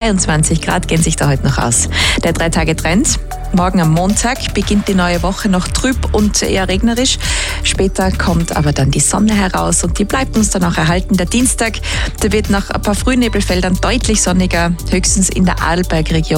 22 Grad gehen sich da heute noch aus. Der 3-Tage-Trend. Morgen am Montag beginnt die neue Woche noch trüb und eher regnerisch. Später kommt aber dann die Sonne heraus und die bleibt uns dann auch erhalten. Der Dienstag, der wird nach ein paar Frühnebelfeldern deutlich sonniger, höchstens in der Arlbergregion.